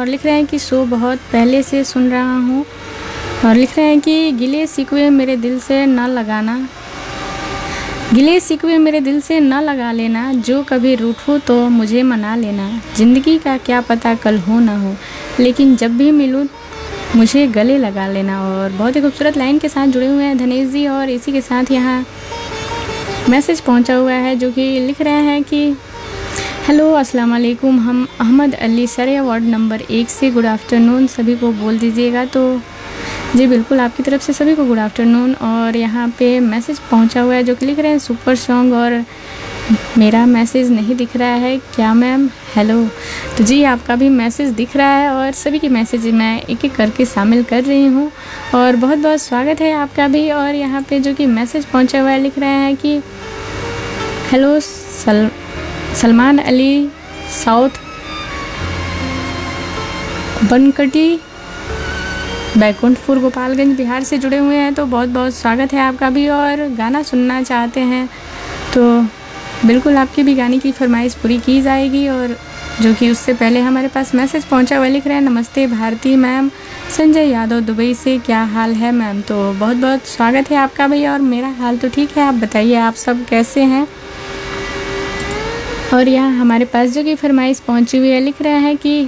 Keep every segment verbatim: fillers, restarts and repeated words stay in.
और लिख रहे हैं कि शो बहुत पहले से सुन रहा हूँ। और लिख रहे हैं कि गिले शिकवे मेरे दिल से ना लगाना, गिले शिकवे मेरे दिल से ना लगा लेना, जो कभी रूठूं तो मुझे मना लेना। ज़िंदगी का क्या पता कल हो ना हो, लेकिन जब भी मिलूँ मुझे गले लगा लेना। और बहुत ही खूबसूरत लाइन के साथ जुड़े हुए हैं धनेश जी। और इसी के साथ यहाँ मैसेज पहुँचा हुआ है जो कि लिख रहे हैं कि हेलो अस्सलाम वालेकुम, हम अहमद अली सरे वार्ड नंबर एक से गुड आफ्टरनून सभी को बोल दीजिएगा। तो जी बिल्कुल, आपकी तरफ से सभी को गुड आफ्टरनून। और यहाँ पे मैसेज पहुँचा हुआ है जो कि लिख रहे हैं सुपर सॉन्ग, और मेरा मैसेज नहीं दिख रहा है क्या मैम? हेलो। तो जी आपका भी मैसेज दिख रहा है और सभी के मैसेज मैं एक एक करके शामिल कर रही हूँ और बहुत बहुत स्वागत है आपका भी। और यहाँ पे जो कि मैसेज पहुँचा हुआ है लिख रहे हैं कि हेलो सल सलमान अली साउथ बनकटी बैकुंठपुर गोपालगंज बिहार से जुड़े हुए हैं। तो बहुत बहुत स्वागत है आपका भी। और गाना सुनना चाहते हैं तो बिल्कुल आपकी भी गाने की फरमाइश पूरी की जाएगी। और जो कि उससे पहले हमारे पास मैसेज पहुंचा हुआ लिख रहे हैं नमस्ते भारती मैम, संजय यादव दुबई से, क्या हाल है मैम? तो बहुत बहुत स्वागत है आपका भी। और मेरा हाल तो ठीक है, आप बताइए आप सब कैसे हैं? और यहाँ हमारे पास जो कि फरमाइश पहुंची हुई है लिख रहे हैं कि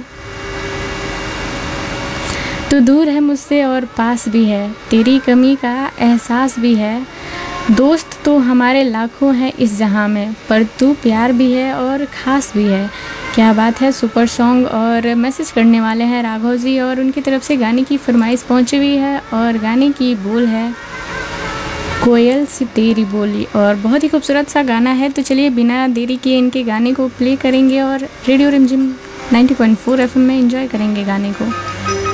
तू दूर है मुझसे और पास भी है, तेरी कमी का एहसास भी है, दोस्त तो हमारे लाखों हैं इस जहां में, पर तू प्यार भी है और ख़ास भी है। क्या बात है, सुपर सॉन्ग। और मैसेज करने वाले हैं राघव जी और उनकी तरफ से गाने की फरमाइश पहुंची हुई है और गाने की बोल है कोयल सी तेरी बोली। और बहुत ही खूबसूरत सा गाना है। तो चलिए बिना देरी किए इनके गाने को प्ले करेंगे और रेडियो रिमझिम ninety point four F M में एंजॉय करेंगे गाने को।